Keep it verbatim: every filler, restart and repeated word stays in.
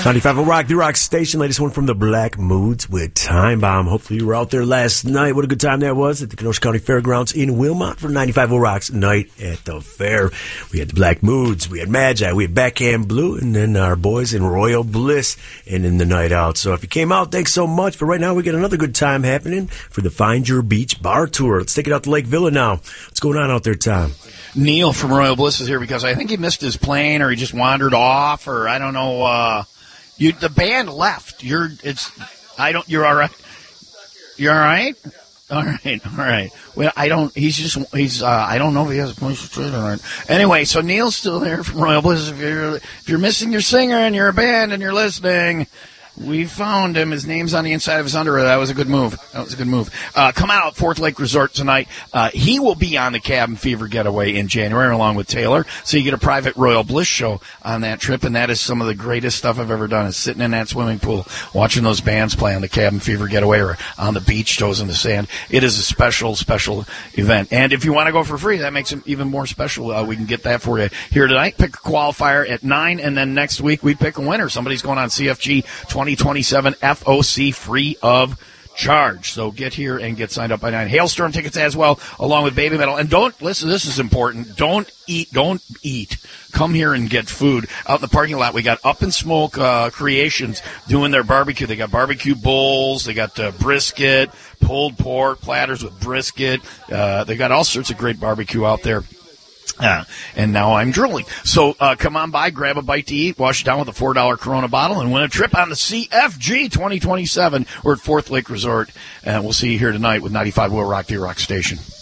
ninety-five point oh Rock, the Rock Station. Latest one from the Black Moods with Time Bomb. Hopefully you were out there last night. What a good time that was at the Kenosha County Fairgrounds in Wilmot for ninety-five point oh Rock's Night at the Fair. We had the Black Moods, we had Magi, we had Backhand Blue, and then our boys in Royal Bliss and in the Night Out. So if you came out, thanks so much. But right now we got another good time happening for the Find Your Beach Bar Tour. Let's take it out to Lake Villa now. What's going on out there, Tom? Neil from Royal Bliss is here because I think he missed his plane or he just wandered off or I don't know. Uh, you the band left. You're it's I don't. You're all right. You're all right. All right. All right. Well, I don't. He's just. He's. Uh, I don't know if he has a place to trade or not. Anyway, so Neil's still there from Royal Bliss. If you're if you're missing your singer and you're a band and you're listening. We found him. His name's on the inside of his underwear. That was a good move. That was a good move. Uh, come out, Fourth Lake Resort tonight. Uh, he will be on the Cabin Fever Getaway in January along with Taylor. So you get a private Royal Bliss show on that trip, and that is some of the greatest stuff I've ever done is sitting in that swimming pool, watching those bands play on the Cabin Fever Getaway or on the beach, toes in the sand. It is a special, special event. And if you want to go for free, that makes it even more special. Uh, we can get that for you here tonight. Pick a qualifier at nine, and then next week we pick a winner. Somebody's going on C F G twenty twenty-seven F O C free of charge. So get here and get signed up by nine. Hailstorm tickets as well, along with Baby Metal. And don't, listen, this is important. Don't eat, don't eat. Come here and get food. Out in the parking lot, we got Up in Smoke uh, Creations doing their barbecue. They got barbecue bowls. They got uh, brisket, pulled pork, platters with brisket. Uh, they got all sorts of great barbecue out there. Uh, and now I'm drooling. So uh, come on by, grab a bite to eat, wash it down with a four dollar Corona bottle, and win a trip on the C F G twenty twenty-seven. We're at Fourth Lake Resort, and we'll see you here tonight with ninety-five Will Rock, the Rock Station.